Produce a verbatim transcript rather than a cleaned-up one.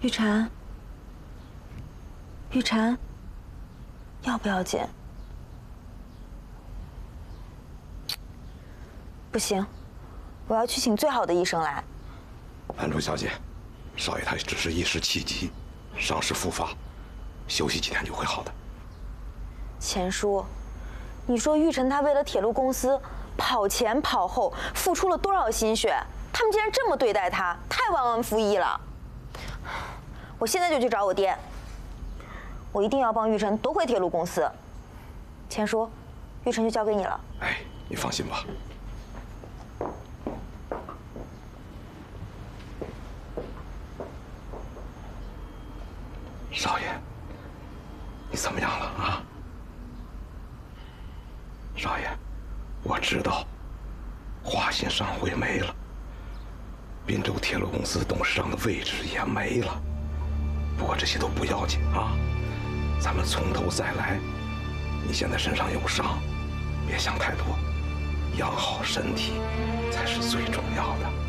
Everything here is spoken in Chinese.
玉婵，玉婵，要不要紧？不行，我要去请最好的医生来。 安珠小姐，少爷他只是一时气急，伤势复发，休息几天就会好的。 钱叔，你说玉婵她为了铁路公司跑前跑后，付出了多少心血？他们竟然这么对待她，太忘恩负义了！我现在就去找我爹，我一定要帮玉婵夺回铁路公司。钱叔，玉婵就交给你了。 哎，你放心吧。少爷，你怎么样了啊？少爷，我知道，华信商会没了，滨州铁路公司董事长的位置也没了。不过这些都不要紧啊，咱们从头再来。你现在身上有伤，别想太多，养好身体才是最重要的。